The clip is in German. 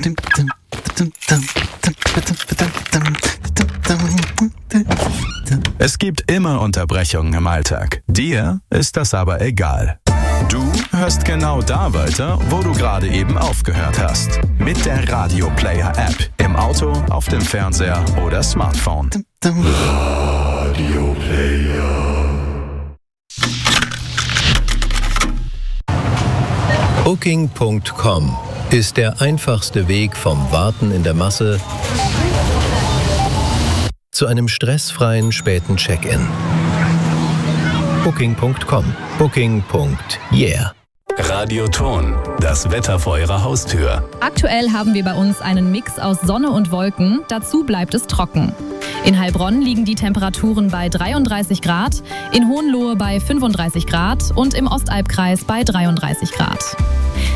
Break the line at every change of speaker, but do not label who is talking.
Es gibt immer Unterbrechungen im Alltag. Dir ist das aber egal. Du hörst genau da weiter, wo du gerade eben aufgehört hast. Mit der Radio Player App. Im Auto, auf dem Fernseher oder Smartphone. Radio Player.
Booking.com ist der einfachste Weg vom Warten in der Masse zu einem stressfreien späten Check-in. Booking.com. Booking.yeah.
Radioton, das Wetter vor Ihrer Haustür.
Aktuell haben wir bei uns einen Mix aus Sonne und Wolken, dazu bleibt es trocken. In Heilbronn liegen die Temperaturen bei 33 Grad, in Hohenlohe bei 35 Grad und im Ostalbkreis bei 33 Grad.